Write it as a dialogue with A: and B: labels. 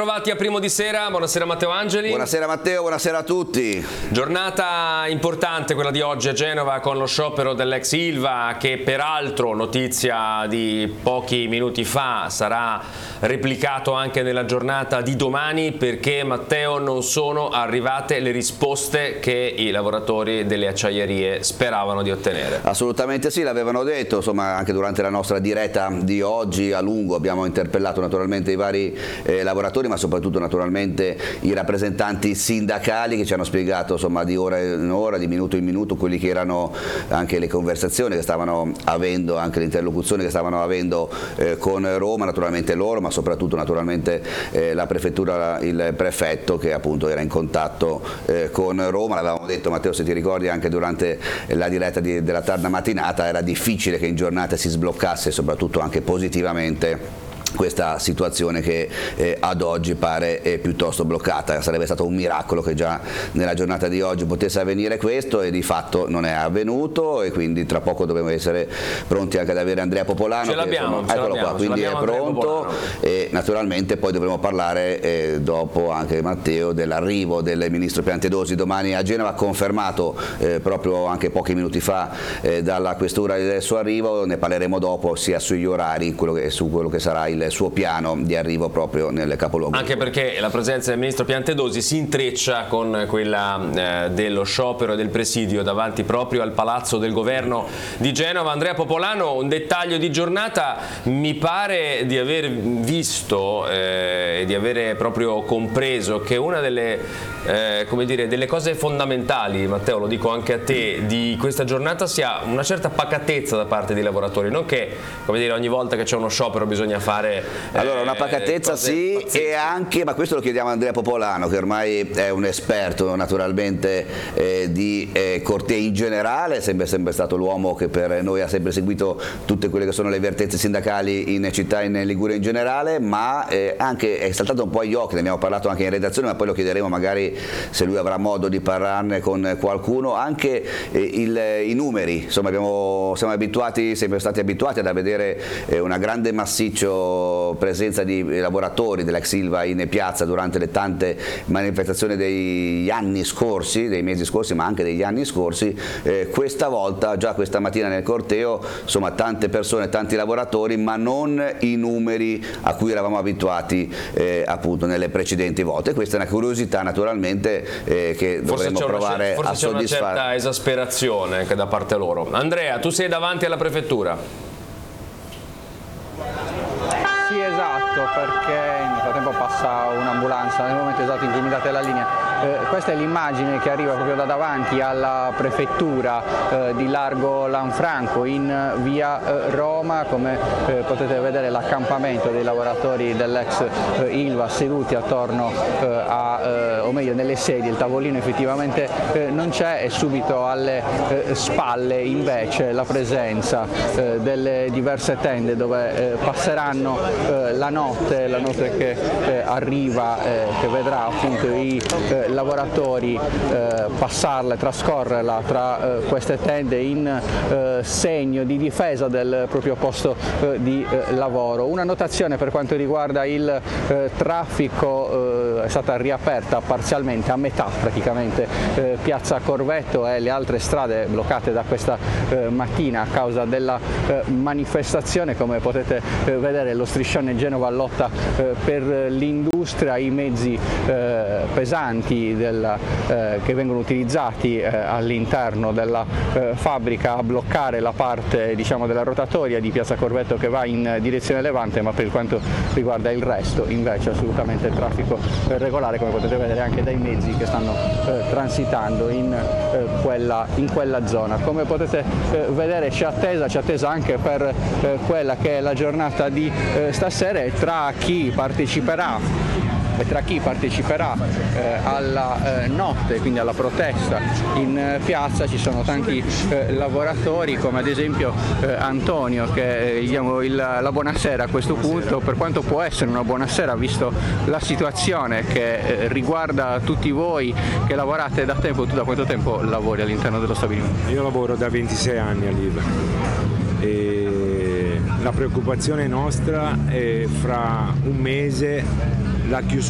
A: Bentrovati a Primo di Sera, buonasera Matteo Angeli.
B: Buonasera Matteo, buonasera a tutti.
A: Giornata importante quella di oggi a Genova con lo sciopero dell'ex Ilva che peraltro, notizia di pochi minuti fa, sarà replicato anche nella giornata di domani perché Matteo non sono arrivate le risposte che i lavoratori delle acciaierie speravano di ottenere.
B: Assolutamente sì, l'avevano detto, insomma anche durante la nostra diretta di oggi a lungo abbiamo interpellato naturalmente i vari lavoratori, ma soprattutto naturalmente i rappresentanti sindacali che ci hanno spiegato insomma di ora in ora, di minuto in minuto, quelli che erano anche le conversazioni che stavano avendo, anche le interlocuzioni che stavano avendo con Roma, naturalmente loro, ma soprattutto naturalmente la prefettura, il prefetto che appunto era in contatto con Roma. L'avevamo detto Matteo, se ti ricordi, anche durante la diretta della tarda mattinata, era difficile che in giornata si sbloccasse, soprattutto anche positivamente, questa situazione che ad oggi pare piuttosto bloccata. Sarebbe stato un miracolo che già nella giornata di oggi potesse avvenire questo, e di fatto non è avvenuto, e quindi tra poco dobbiamo essere pronti anche ad avere Andrea Popolano.
A: Ce l'abbiamo,
B: eccolo qua, quindi è pronto, e naturalmente poi dovremo parlare dopo anche Matteo dell'arrivo del ministro Piantedosi domani a Genova, confermato proprio anche pochi minuti fa dalla questura del suo arrivo. Ne parleremo dopo sia sugli orari, su quello che sarà il suo piano di arrivo proprio nel capoluogo.
A: Anche perché la presenza del ministro Piantedosi si intreccia con quella dello sciopero e del presidio davanti proprio al Palazzo del Governo di Genova. Andrea Popolano, un dettaglio di giornata: mi pare di aver visto e di avere proprio compreso che una delle come dire, delle cose fondamentali, Matteo, lo dico anche a te, di questa giornata sia una certa pacatezza da parte dei lavoratori, non che, come dire, ogni volta che c'è uno sciopero bisogna fare
B: allora una pacatezza sì, pazzesche. E anche, ma questo lo chiediamo a Andrea Popolano, che ormai è un esperto naturalmente di cortei in generale, è sempre stato l'uomo che per noi ha sempre seguito tutte quelle che sono le vertenze sindacali in città, in Liguria in generale, ma anche è saltato un po' agli occhi, ne abbiamo parlato anche in redazione, ma poi lo chiederemo magari se lui avrà modo di parlarne con qualcuno, anche i numeri. Insomma siamo sempre stati abituati ad vedere una grande massiccio presenza di lavoratori dell'ex Ilva in piazza durante le tante manifestazioni degli anni scorsi, dei mesi scorsi, ma anche degli anni scorsi. Questa volta, già questa mattina nel corteo, insomma tante persone, tanti lavoratori, ma non i numeri a cui eravamo abituati appunto nelle precedenti volte. Questa è una curiosità naturalmente che dovremmo provare a soddisfare.
A: Forse c'è una certa esasperazione anche da parte loro. Andrea, tu sei davanti alla prefettura?
C: Sì, esatto, perché nel frattempo passa un'ambulanza nel momento esatto in cui mi date la linea. Questa è l'immagine che arriva proprio da davanti alla prefettura di Largo Lanfranco in via Roma. Come potete vedere, l'accampamento dei lavoratori dell'ex Ilva seduti attorno o meglio nelle sedie. Il tavolino effettivamente non c'è, e subito alle spalle invece la presenza delle diverse tende dove passeranno la notte che arriva, che vedrà appunto i lavoratori passarla e trascorrerla tra queste tende in segno di difesa del proprio posto di lavoro. Una notazione per quanto riguarda il traffico: è stata riaperta parzialmente, a metà praticamente, piazza Corvetto e le altre strade bloccate da questa mattina a causa della manifestazione. Come potete vedere, lo striscione Genova lotta per l'industria, i mezzi pesanti che vengono utilizzati all'interno della fabbrica a bloccare la parte, diciamo, della rotatoria di piazza Corvetto che va in direzione Levante, ma per quanto riguarda il resto invece assolutamente il traffico regolare, come potete vedere anche dai mezzi che stanno transitando in quella zona. Come potete vedere c'è attesa anche per quella che è la giornata di stasera, e tra chi parteciperà alla notte, quindi alla protesta in piazza, ci sono tanti lavoratori, come ad esempio Antonio, che gli diamo la buonasera a questo punto, per quanto può essere una buonasera visto la situazione che riguarda tutti voi che lavorate da tempo. Tu da quanto tempo lavori all'interno dello stabilimento?
D: Io lavoro da 26 anni all'Ilva. La preoccupazione nostra è fra un mese la chiusura